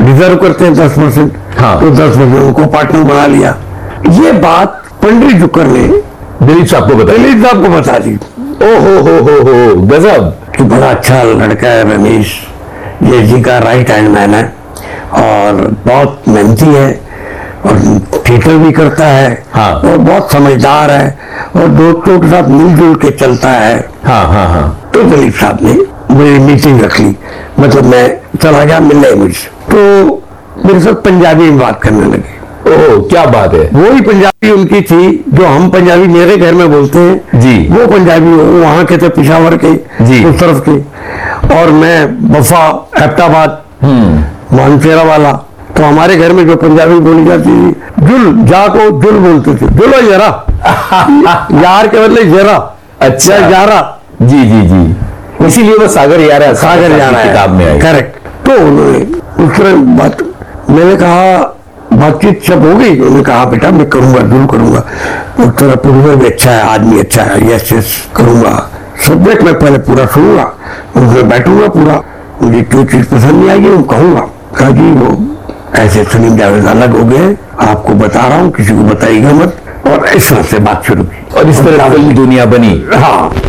Reserve करते हैं 10%, हाँ। तो 10% उनको पार्टनर बना लिया। ये बात पंडित जुकर ने दिलीप साहब को बता दी। हो गजब। कि बड़ा अच्छा लड़का है रमेश, ये जी का राइट हैंड मैन है और बहुत मेहनती है और थिएटर भी करता है, हाँ। और बहुत समझदार है और दोस्तों के साथ मिलजुल के चलता है। हाँ। तो दिलीप साहब ने मेरी मीटिंग रख ली, मतलब मैं चला गया मिलने मुझसे, तो मेरे साथ पंजाबी में बात करने लगे। ओह, क्या बात है। वही पंजाबी उनकी थी जो हम पंजाबी मेरे घर में बोलते हैं जी। वो पंजाबी वहां के थे, पिशावर के जी। उस तरफ के, और मैं बफा एबटाबाद मानसेरा वाला। तो हमारे घर में जो पंजाबी बोली जाती थी, जुल जा को जुल बोलते थे, जुलो जरा यार के बदले जरा, अच्छा, यारा। जी, इसीलिए वो सागर यारा किताब में आई। करेक्ट। तो उन्होंने उस तरह बात, मैंने कहा बातचीत सब हो गई। उन्होंने कहा बेटा मैं करूंगा, जरूर करूंगा, और तेरा प्रोड्यूसर भी अच्छा है, आदमी अच्छा है, यस करूंगा, सब्जेक्ट मैं पहले पूरा सुनूंगा, उनसे बैठूंगा पूरा, मुझे जो चीज पसंद नहीं आएगी वो कहूंगा। कहा जी वो ऐसे सलीम जावेद अलग हो गए, आपको बता रहा हूँ, किसी को बताइएगा मत, और इस तरह से बात शुरू की और इस तरह फिल्म दुनिया बनी। हाँ।